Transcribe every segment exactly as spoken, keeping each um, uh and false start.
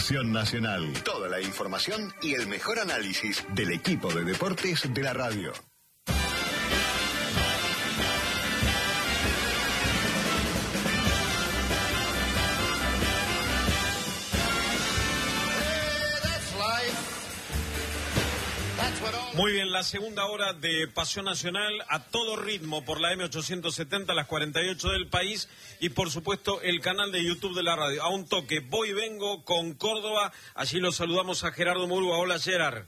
Pasión Nacional. Toda la información y el mejor análisis del equipo de deportes de la radio. Muy bien, la segunda hora de Pasión Nacional a todo ritmo por la eme ochocientos setenta, las cuarenta y ocho del país y por supuesto el canal de YouTube de la radio. A un toque, voy y vengo con Córdoba, allí lo saludamos a Gerardo Murúa. Hola Gerard.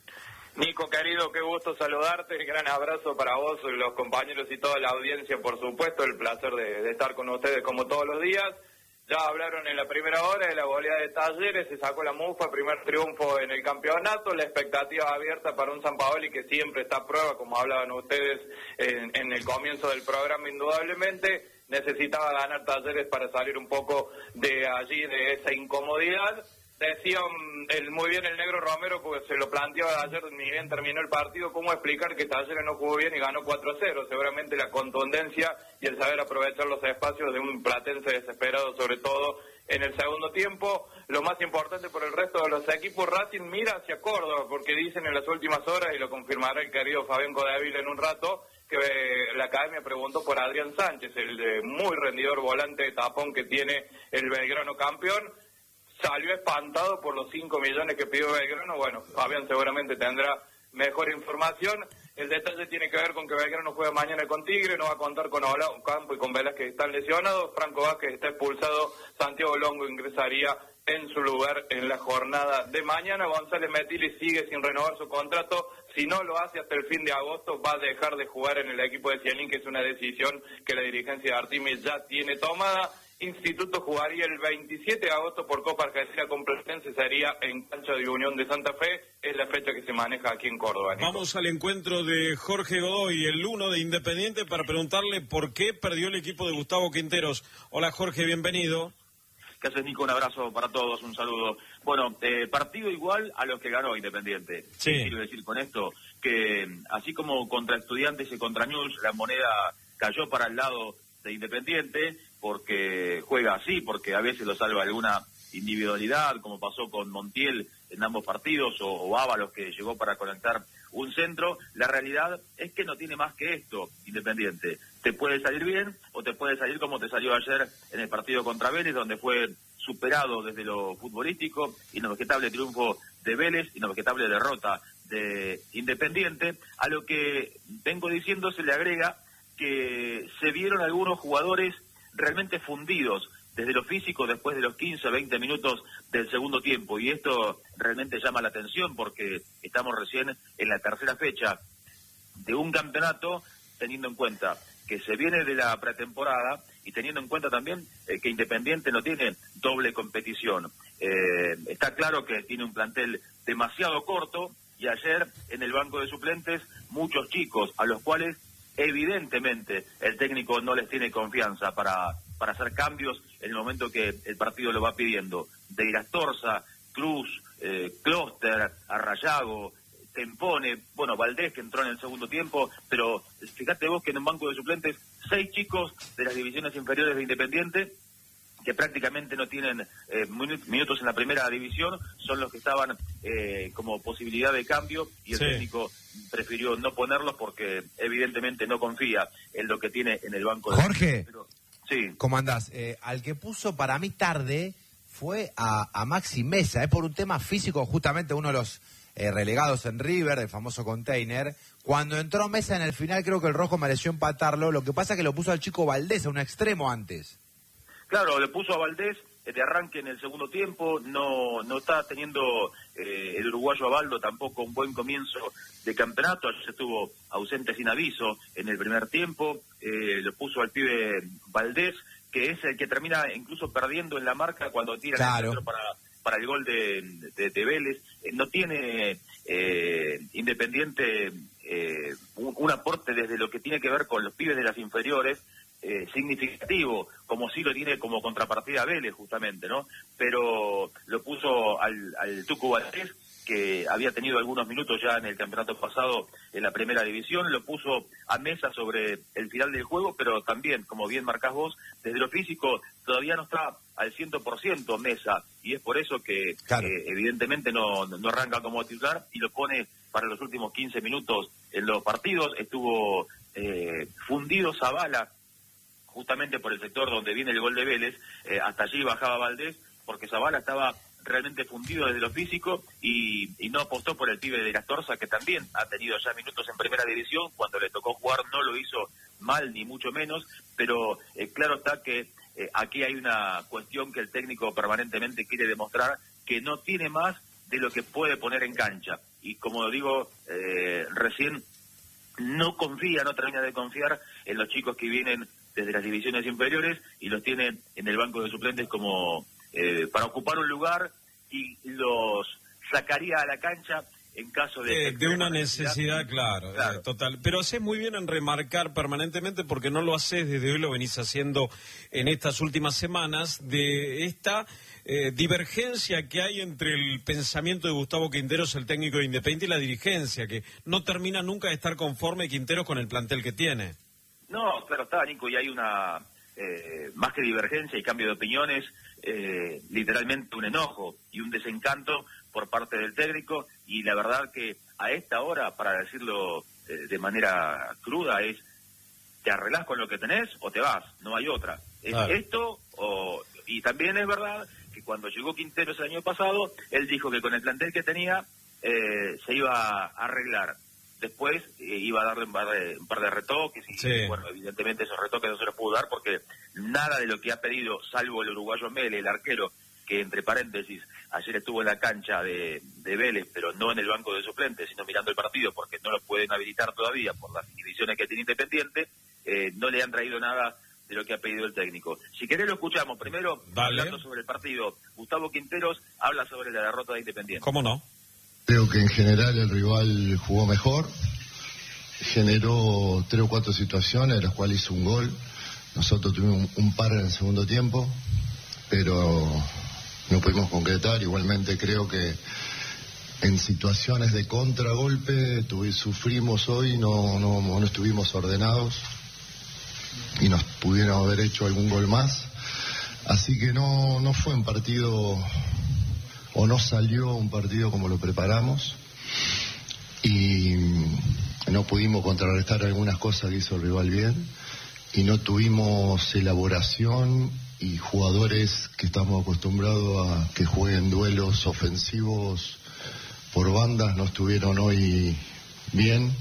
Nico, querido, qué gusto saludarte, gran abrazo para vos, los compañeros y toda la audiencia, por supuesto, el placer de, de estar con ustedes como todos los días. Ya hablaron en la primera hora de la goleada de Talleres, se sacó la mufa, primer triunfo en el campeonato, la expectativa abierta para un Sampaoli que siempre está a prueba, como hablaban ustedes en, en el comienzo del programa, indudablemente necesitaba ganar Talleres para salir un poco de allí, de esa incomodidad. Decía el, muy bien el negro Romero, porque se lo planteó ayer, ni bien terminó el partido, cómo explicar que Talleres no jugó bien y ganó cuatro a cero. Seguramente la contundencia y el saber aprovechar los espacios de un platense desesperado, sobre todo en el segundo tiempo. Lo más importante por el resto de los equipos, Racing mira hacia Córdoba, porque dicen en las últimas horas, y lo confirmará el querido Fabián Codevil en un rato, que eh, la academia preguntó por Adrián Sánchez, el de muy rendidor volante de tapón que tiene el Belgrano campeón. Salió espantado por los cinco millones que pidió Belgrano. Bueno, Fabián seguramente tendrá mejor información. El detalle tiene que ver con que Belgrano juega mañana con Tigre, no va a contar con Olavo Campo y con Velas que están lesionados. Franco Vázquez está expulsado, Santiago Longo ingresaría en su lugar en la jornada de mañana. González Metilli sigue sin renovar su contrato. Si no lo hace hasta el fin de agosto, va a dejar de jugar en el equipo de Cielín, que es una decisión que la dirigencia de Artimes ya tiene tomada. Instituto jugaría el veintisiete de agosto por Copa Argentina con Platense, sería en cancha de Unión de Santa Fe, es la fecha que se maneja aquí en Córdoba. Nico. Vamos al encuentro de Jorge Godoy, el uno de Independiente, para preguntarle por qué perdió el equipo de Gustavo Quinteros. Hola Jorge, bienvenido. ¿Qué haces, Nico? Un abrazo para todos, un saludo. Bueno, eh, partido igual a los que ganó Independiente. Sí. Quiero decir con esto que así como contra Estudiantes y contra News, la moneda cayó para el lado de Independiente, porque juega así, porque a veces lo salva alguna individualidad, como pasó con Montiel en ambos partidos, o, o Ábalos, que llegó para conectar un centro. La realidad es que no tiene más que esto, Independiente. Te puede salir bien, o te puede salir como te salió ayer en el partido contra Vélez, donde fue superado desde lo futbolístico, inobjetable triunfo de Vélez, inobjetable derrota de Independiente. A lo que vengo diciendo se le agrega que se vieron algunos jugadores realmente fundidos desde lo físico después de los quince a veinte minutos del segundo tiempo, y esto realmente llama la atención porque estamos recién en la tercera fecha de un campeonato, teniendo en cuenta que se viene de la pretemporada y teniendo en cuenta también eh, que Independiente no tiene doble competición. Eh, está claro que tiene un plantel demasiado corto, y ayer en el banco de suplentes muchos chicos a los cuales evidentemente el técnico no les tiene confianza para, para hacer cambios en el momento que el partido lo va pidiendo. De Irastorza, Cruz, eh, Clóster, Arrayago, Tempone, bueno, Valdés, que entró en el segundo tiempo, pero fíjate vos que en un banco de suplentes, seis chicos de las divisiones inferiores de Independiente, que prácticamente no tienen eh, minutos en la primera división, son los que estaban eh, como posibilidad de cambio, y el sí. técnico prefirió no ponerlos porque evidentemente no confía en lo que tiene en el banco. Jorge, de... Pero, sí. ¿Cómo andás? Eh, al que puso para mí tarde fue a, a Maxi Mesa, es eh, por un tema físico, justamente uno de los eh, relegados en River, el famoso container. Cuando entró Mesa en el final, creo que el rojo mereció empatarlo. Lo que pasa es que lo puso al chico Valdés, a un extremo antes. Claro, le puso a Valdés de arranque en el segundo tiempo, no no está teniendo eh, el uruguayo Abaldo tampoco un buen comienzo de campeonato, ayer estuvo ausente sin aviso en el primer tiempo, eh, lo puso al pibe Valdés, que es el que termina incluso perdiendo en la marca cuando tira claro. el centro para, para el gol de, de, de Vélez. Eh, no tiene eh, Independiente eh, un, un aporte desde lo que tiene que ver con los pibes de las inferiores, Eh, significativo, como sí lo tiene como contrapartida Vélez, justamente, ¿no? Pero lo puso al, al Tucu Valdés, que había tenido algunos minutos ya en el campeonato pasado en la primera división, lo puso a Mesa sobre el final del juego, pero también, como bien marcás vos, desde lo físico todavía no está al cien por ciento Mesa, y es por eso que claro. eh, evidentemente no, no arranca como titular y lo pone para los últimos quince minutos en los partidos. Estuvo eh, fundido Zavala justamente por el sector donde viene el gol de Vélez, eh, hasta allí bajaba Valdés, porque Zavala estaba realmente fundido desde lo físico y, y no apostó por el pibe de Astorza, que también ha tenido ya minutos en primera división. Cuando le tocó jugar no lo hizo mal, ni mucho menos, pero eh, claro está que eh, aquí hay una cuestión que el técnico permanentemente quiere demostrar, que no tiene más de lo que puede poner en cancha. Y como digo, eh, recién no confía, no termina de confiar en los chicos que vienen desde las divisiones inferiores y los tiene en el banco de suplentes como eh, para ocupar un lugar, y los sacaría a la cancha en caso de... Eh, de una necesidad, claro, claro. Eh, total. Pero haces muy bien en remarcar permanentemente, porque no lo haces desde hoy, lo venís haciendo en estas últimas semanas, de esta eh, divergencia que hay entre el pensamiento de Gustavo Quinteros, el técnico de Independiente, y la dirigencia, que no termina nunca de estar conforme Quinteros con el plantel que tiene. No, claro está, Nico, y hay una, eh, más que divergencia y cambio de opiniones, eh, literalmente un enojo y un desencanto por parte del técnico, y la verdad que a esta hora, para decirlo eh, de manera cruda, es: te arreglás con lo que tenés o te vas, no hay otra. Es claro. esto o... Y también es verdad que cuando llegó Quinteros el año pasado, él dijo que con el plantel que tenía eh, se iba a arreglar. Después eh, iba a darle un par de, un par de retoques y, sí. bueno, evidentemente esos retoques no se los pudo dar porque nada de lo que ha pedido, salvo el uruguayo Mele, el arquero, que entre paréntesis ayer estuvo en la cancha de, de Vélez, pero no en el banco de suplentes, sino mirando el partido porque no lo pueden habilitar todavía por las inhibiciones que tiene Independiente, eh, no le han traído nada de lo que ha pedido el técnico. Si querés lo escuchamos. Primero, Dale. hablando sobre el partido, Gustavo Quinteros habla sobre la derrota de Independiente. ¿Cómo no? Creo que en general el rival jugó mejor, generó tres o cuatro situaciones, de las cuales hizo un gol. Nosotros tuvimos un par en el segundo tiempo, pero no pudimos concretar. Igualmente creo que en situaciones de contragolpe tuvi, sufrimos hoy, no, no, no estuvimos ordenados y nos pudieron haber hecho algún gol más. Así que no, no fue un partido... o no salió un partido como lo preparamos, y no pudimos contrarrestar algunas cosas que hizo el rival bien, y no tuvimos elaboración y jugadores que estamos acostumbrados a que jueguen duelos ofensivos por bandas no estuvieron hoy bien.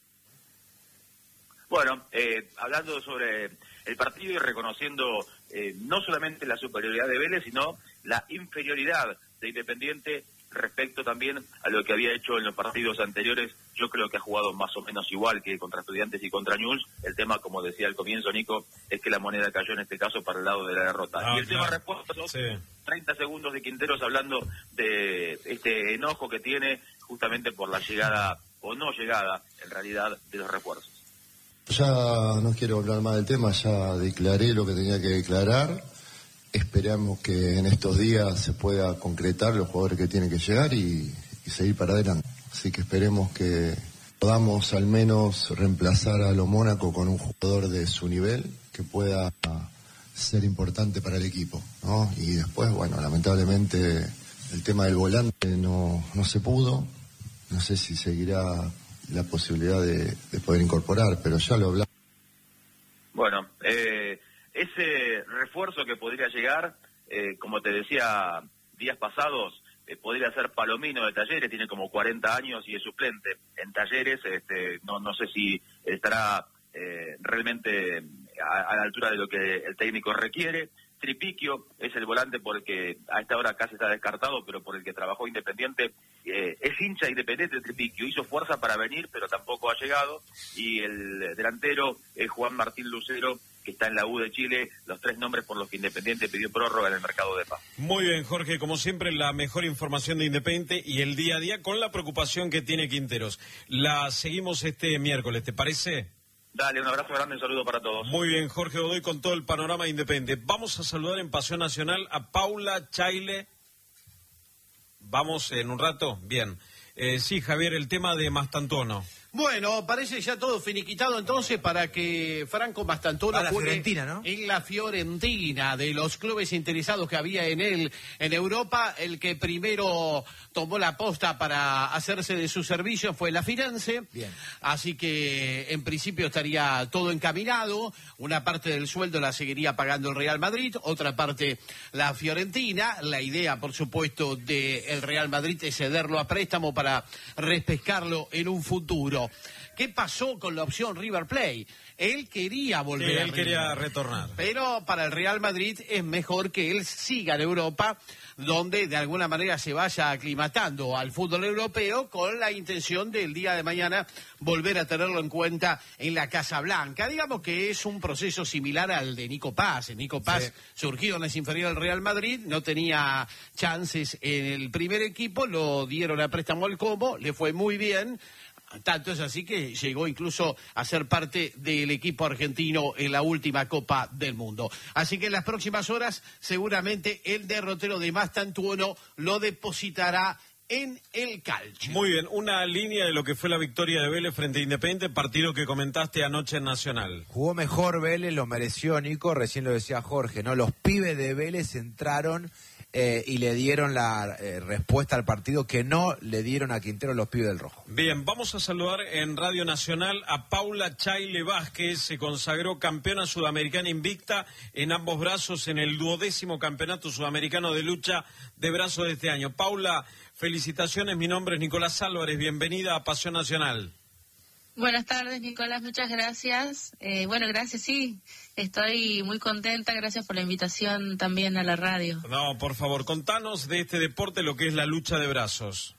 Bueno, eh, hablando sobre el partido y reconociendo eh, no solamente la superioridad de Vélez, sino la inferioridad de Independiente respecto también a lo que había hecho en los partidos anteriores. Yo creo que ha jugado más o menos igual que contra Estudiantes y contra Newell's. El tema, como decía al comienzo Nico, es que la moneda cayó en este caso para el lado de la derrota. Ah, y el claro. tema repuestos, sí. treinta segundos de Quinteros hablando de este enojo que tiene justamente por la llegada o no llegada, en realidad, de los refuerzos. Ya no quiero hablar más del tema, ya declaré lo que tenía que declarar. Esperamos que en estos días se pueda concretar los jugadores que tienen que llegar y, y seguir para adelante. Así que esperemos que podamos al menos reemplazar a lo Mónaco con un jugador de su nivel que pueda ser importante para el equipo, ¿no? Y después, bueno, lamentablemente el tema del volante no, no se pudo. No sé si seguirá la posibilidad de, de poder incorporar, pero ya lo hablamos. Bueno, eh... ese refuerzo que podría llegar, eh, como te decía días pasados, eh, podría ser Palomino de Talleres, tiene como cuarenta años y es suplente en Talleres. Este, no, no sé si estará eh, realmente a, a la altura de lo que el técnico requiere. Tripiquio es el volante por el que a esta hora casi está descartado, pero por el que trabajó Independiente. Eh, es hincha Independiente Tripiquio, hizo fuerza para venir, pero tampoco ha llegado. Y el delantero es Juan Martín Lucero, que está en la U de Chile, los tres nombres por los que Independiente pidió prórroga en el mercado de paz. Muy bien, Jorge, como siempre, la mejor información de Independiente y el día a día con la preocupación que tiene Quinteros. La seguimos este miércoles, ¿te parece? Dale, un abrazo grande, un saludo para todos. Muy bien, Jorge Godoy con todo el panorama de Independiente. Vamos a saludar en Pasión Nacional a Paula Chaile ¿Vamos en un rato? Bien. Eh, sí, Javier, el tema de Mastantuono. Bueno, parece ya todo finiquitado entonces para que Franco Mastantuono la juegue Fiorentina, ¿no? en la Fiorentina. De los clubes interesados que había en él en Europa, el que primero tomó la posta para hacerse de su servicio fue la Firenze. Bien. Así que en principio estaría todo encaminado. Una parte del sueldo la seguiría pagando el Real Madrid, otra parte la Fiorentina. La idea, por supuesto, del Real Madrid es cederlo a préstamo para repescarlo en un futuro. ¿Qué pasó con la opción River Plate? Él quería volver Sí, a él River, quería retornar. pero para el Real Madrid es mejor que él siga en Europa, donde de alguna manera se vaya aclimatando al fútbol europeo con la intención del día de mañana volver a tenerlo en cuenta en la Casa Blanca. Digamos que es un proceso similar al de Nico Paz. Nico Paz sí. surgido en las inferiores del Real Madrid, no tenía chances en el primer equipo, lo dieron a préstamo al Como, le fue muy bien. Tanto es así que llegó incluso a ser parte del equipo argentino en la última Copa del Mundo. Así que en las próximas horas seguramente el derrotero de Mastantuono lo depositará en el Calcio. Muy bien, una línea de lo que fue la victoria de Vélez frente a Independiente, partido que comentaste anoche en Nacional. Jugó mejor Vélez, lo mereció Nico, recién lo decía Jorge, ¿no? Los pibes de Vélez entraron eh, y le dieron la eh, respuesta al partido que no le dieron a Quintero los pibes del Rojo. Bien, vamos a saludar en Radio Nacional a Paula Chaile Vázquez, se consagró campeona sudamericana invicta en ambos brazos en el duodécimo campeonato sudamericano de lucha de brazos de este año. Paula, felicitaciones, mi nombre es Nicolás Álvarez, bienvenida a Pasión Nacional. Buenas tardes, Nicolás, muchas gracias. Eh, bueno, gracias, sí, estoy muy contenta, gracias por la invitación también a la radio. No, por favor, contanos de este deporte, lo que es la lucha de brazos.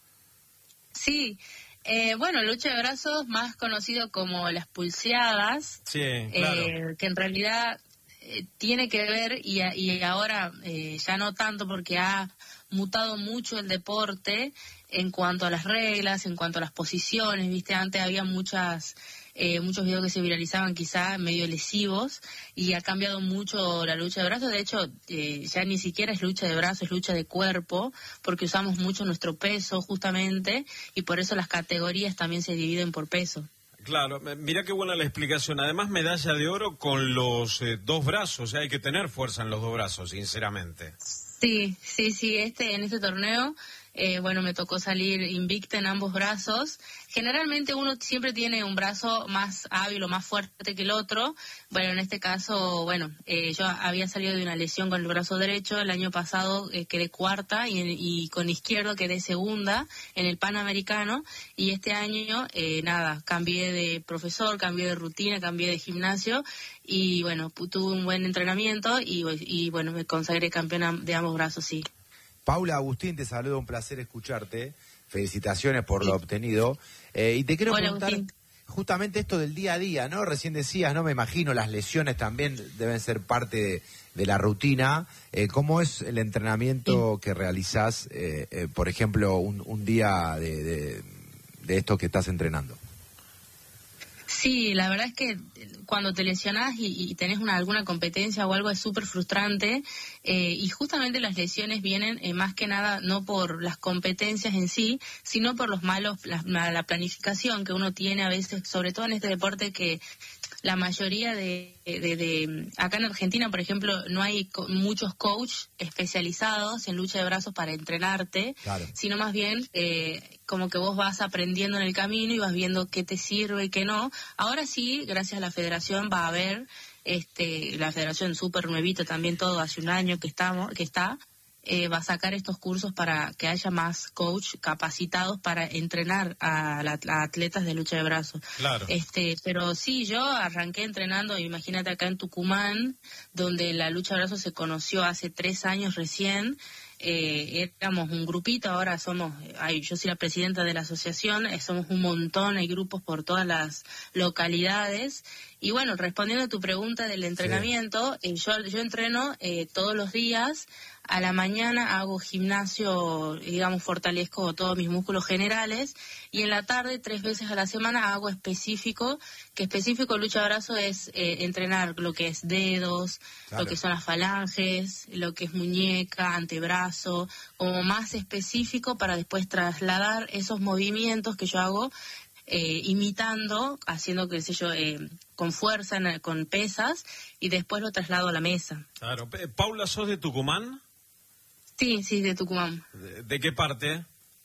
Sí, eh, bueno, lucha de brazos, más conocido como las pulseadas, sí, claro. eh, que en realidad eh, tiene que ver, y, y ahora eh, ya no tanto porque ha mutado mucho el deporte en cuanto a las reglas, en cuanto a las posiciones, viste, antes había muchas eh, muchos videos que se viralizaban quizá medio lesivos y ha cambiado mucho la lucha de brazos. De hecho, eh, ya ni siquiera es lucha de brazos, es lucha de cuerpo, porque usamos mucho nuestro peso justamente y por eso las categorías también se dividen por peso. Claro, mira qué buena la explicación. Además, medalla de oro con los eh, dos brazos, o sea, hay que tener fuerza en los dos brazos, sinceramente. Sí, sí, sí, este en este torneo, eh, bueno, me tocó salir invicta en ambos brazos. Generalmente uno siempre tiene un brazo más hábil o más fuerte que el otro. Bueno, en este caso, bueno, eh, yo había salido de una lesión con el brazo derecho. El año pasado eh, quedé cuarta y, y con izquierdo quedé segunda en el Panamericano. Y este año, eh, nada, cambié de profesor, cambié de rutina, cambié de gimnasio. Y bueno, tuve un buen entrenamiento y, y bueno, me consagré campeona de ambos brazos, sí. Paula, Agustín, te saludo, un placer escucharte. Felicitaciones por sí. lo obtenido. Eh, y te quiero Hola, preguntar Agustín. Justamente esto del día a día, ¿no? Recién decías, no me imagino, las lesiones también deben ser parte de, de la rutina. Eh, ¿Cómo es el entrenamiento sí. que realizás, eh, eh, por ejemplo, un, un día de, de, de esto que estás entrenando? Sí, la verdad es que cuando te lesionás y, y tenés una, alguna competencia o algo es súper frustrante eh, y justamente las lesiones vienen eh, más que nada no por las competencias en sí, sino por los malos, la, la planificación que uno tiene a veces, sobre todo en este deporte que la mayoría de, de, de acá en Argentina, por ejemplo, no hay co muchos coach especializados en lucha de brazos para entrenarte, claro. sino más bien eh, como que vos vas aprendiendo en el camino y vas viendo qué te sirve y qué no. Ahora sí, gracias a la federación va a haber, este, la federación súper nuevita también, todo hace un año que estamos, que está, eh, va a sacar estos cursos para que haya más coach capacitados para entrenar a, la, a atletas de lucha de brazos. Claro. Este, pero sí, yo arranqué entrenando, imagínate acá en Tucumán, donde la lucha de brazos se conoció hace tres años recién. Eh, éramos un grupito, ahora somos, ay, yo soy la presidenta de la asociación, eh, somos un montón, hay grupos por todas las localidades Y bueno, respondiendo a tu pregunta del entrenamiento, sí. eh, yo, yo entreno eh, todos los días. A la mañana hago gimnasio, digamos, fortalezco todos mis músculos generales, y en la tarde, tres veces a la semana, hago específico, que específico lucha brazo es eh, entrenar lo que es dedos, claro. lo que son las falanges, lo que es muñeca, antebrazo, como más específico para después trasladar esos movimientos que yo hago eh, imitando, haciendo, qué sé yo, eh, con fuerza, con pesas, y después lo traslado a la mesa. Claro. Paula, ¿sos de Tucumán? Sí, sí, de Tucumán. ¿De, de qué parte?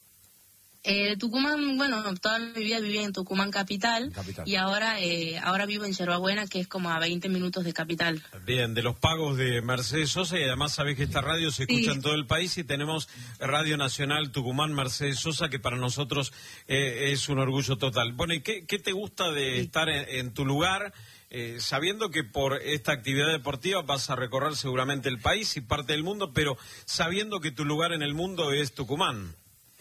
Eh, Tucumán, bueno, toda mi vida viví en Tucumán capital, capital. y ahora eh, ahora vivo en Yerbabuena, que es como a veinte minutos de capital. Bien, de los pagos de Mercedes Sosa, y además sabés que esta radio se escucha sí. en todo el país, y tenemos Radio Nacional Tucumán Mercedes Sosa, que para nosotros eh, es un orgullo total. Bueno, ¿y qué, qué te gusta de sí. estar en, en tu lugar? Eh, sabiendo que por esta actividad deportiva vas a recorrer seguramente el país y parte del mundo, pero sabiendo que tu lugar en el mundo es Tucumán.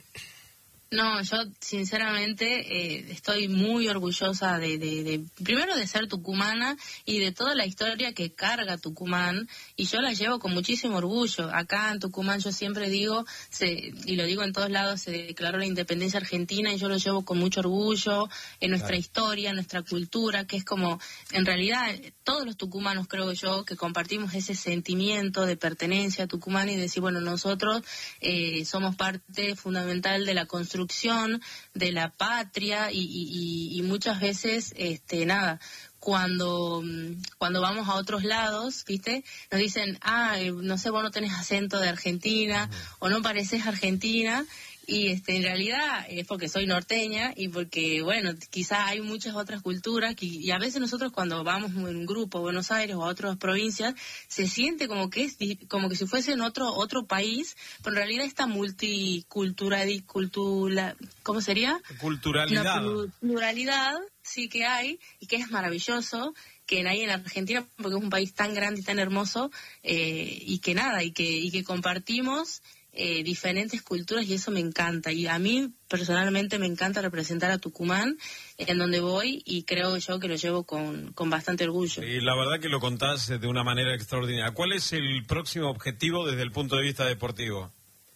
No, yo sinceramente eh, estoy muy orgullosa de, de, de, primero de ser tucumana y de toda la historia que carga Tucumán, y yo la llevo con muchísimo orgullo. Acá en Tucumán yo siempre digo, se, y lo digo en todos lados, se declaró la independencia argentina, y yo lo llevo con mucho orgullo en nuestra claro. historia, nuestra cultura, que es como, en realidad, todos los tucumanos, creo yo, que compartimos ese sentimiento de pertenencia a Tucumán y decir, bueno, nosotros eh, somos parte fundamental de la construcción de la patria, y, y, y muchas veces, este, nada, cuando cuando vamos a otros lados, ¿viste? Nos dicen, ah, no sé, vos no tenés acento de Argentina, uh-huh. o no pareces argentina, y este, en realidad es porque soy norteña, y porque, bueno, quizás hay muchas otras culturas, que, y a veces nosotros cuando vamos en un grupo a Buenos Aires o a otras provincias, se siente como que es como que si fuese en otro otro país, pero en realidad esta multiculturalidad, cultura, ¿cómo sería? Culturalidad. No, pluralidad sí que hay, y que es maravilloso, que hay en Argentina, porque es un país tan grande y tan hermoso, eh, y que nada, y que, y que compartimos Eh, diferentes culturas, y eso me encanta. Y a mí personalmente me encanta representar a Tucumán en donde voy, y creo yo que lo llevo con, con bastante orgullo. Y la verdad que lo contás de una manera extraordinaria. ¿Cuál es el próximo objetivo desde el punto de vista deportivo?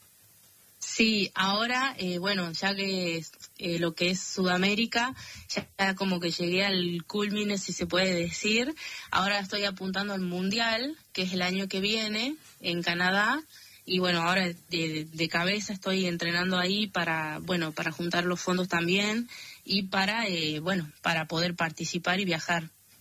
Sí, ahora, eh, bueno, ya que eh, lo que es Sudamérica, ya como que llegué al culmine, si se puede decir. Ahora estoy apuntando al Mundial, que es el año que viene, en Canadá. Y bueno, ahora de, de cabeza estoy entrenando ahí para, bueno, para juntar los fondos también, y para, eh, bueno, para poder participar y viajar.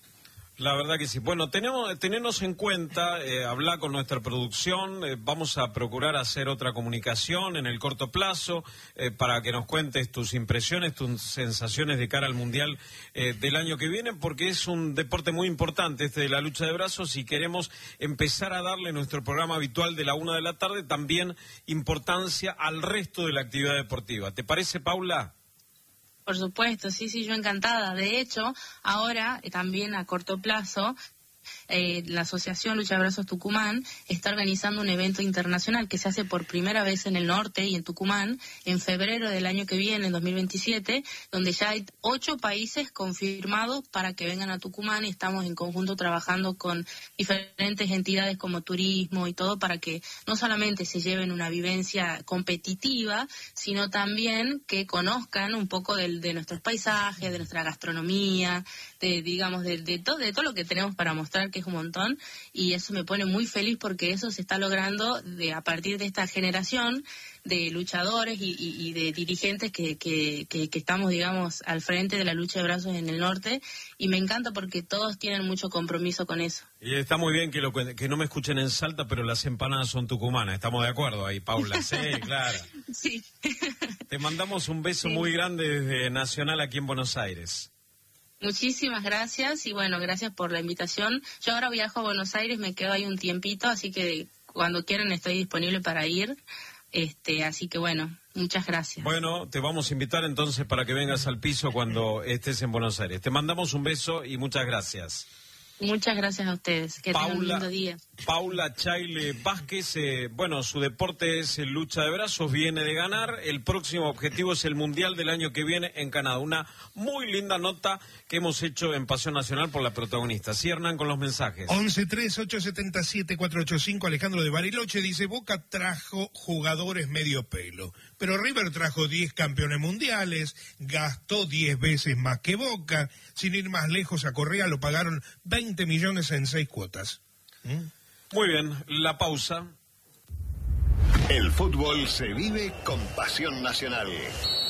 La verdad que sí. Bueno, tenemos, tenernos en cuenta, eh, hablar con nuestra producción, eh, vamos a procurar hacer otra comunicación en el corto plazo eh, para que nos cuentes tus impresiones, tus sensaciones de cara al Mundial eh, del año que viene, porque es un deporte muy importante este de la lucha de brazos, y queremos empezar a darle nuestro programa habitual de la una de la tarde también importancia al resto de la actividad deportiva. ¿Te parece, Paula? Por supuesto, sí, sí, yo encantada. De hecho, ahora eh, también a corto plazo, eh, la Asociación Lucha de Brazos Tucumán está organizando un evento internacional que se hace por primera vez en el norte y en Tucumán en febrero del año que viene, en dos mil veintisiete, donde ya hay ocho países confirmados para que vengan a Tucumán, y estamos en conjunto trabajando con diferentes entidades como turismo y todo, para que no solamente se lleven una vivencia competitiva, sino también que conozcan un poco de, de nuestros paisajes, de nuestra gastronomía, de, digamos, de, de, todo, de todo lo que tenemos para mostrar, que es un montón, y eso me pone muy feliz, porque eso se está logrando de, a partir de esta generación de luchadores y, y, y de dirigentes que, que, que, que estamos, digamos, al frente de la lucha de brazos en el norte, y me encanta porque todos tienen mucho compromiso con eso. Y está muy bien que, lo, que no me escuchen en Salta, pero las empanadas son tucumanas, estamos de acuerdo ahí, Paula. Sí, claro. Sí. Te mandamos un beso sí. muy grande desde Nacional aquí en Buenos Aires. Muchísimas gracias, y bueno, gracias por la invitación. Yo ahora viajo a Buenos Aires, me quedo ahí un tiempito, así que cuando quieran estoy disponible para ir. Este, así que bueno, muchas gracias. Bueno, te vamos a invitar entonces para que vengas al piso cuando estés en Buenos Aires. Te mandamos un beso y muchas gracias. Muchas gracias a ustedes. Que tengan un lindo día. Paula Chaile Vázquez, eh, bueno, su deporte es el lucha de brazos, viene de ganar. El próximo objetivo es el Mundial del año que viene en Canadá. Una muy linda nota que hemos hecho en Pasión Nacional por la protagonista. Sí, Hernán, con los mensajes. once tres ocho siete siete cuatro ocho cinco, Alejandro de Bariloche dice, Boca trajo jugadores medio pelo, pero River trajo diez campeones mundiales, gastó diez veces más que Boca, sin ir más lejos a Correa lo pagaron veinte millones en seis cuotas. ¿Mm? Muy bien, la pausa. El fútbol se vive con Pasión Nacional.